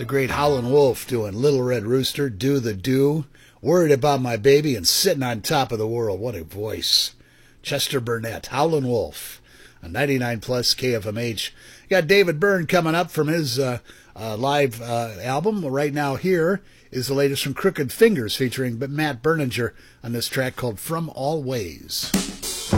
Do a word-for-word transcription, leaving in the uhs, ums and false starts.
The great Howlin' Wolf doing Little Red Rooster, Do the Do, Worried About My Baby, and Sitting on Top of the World. What a voice. Chester Burnett, Howlin' Wolf, on ninety-nine plus K F M H. You got David Byrne coming up from his uh, uh, live uh, album. Right now here is the latest from Crooked Fingers featuring Matt Berninger on this track called From All Ways.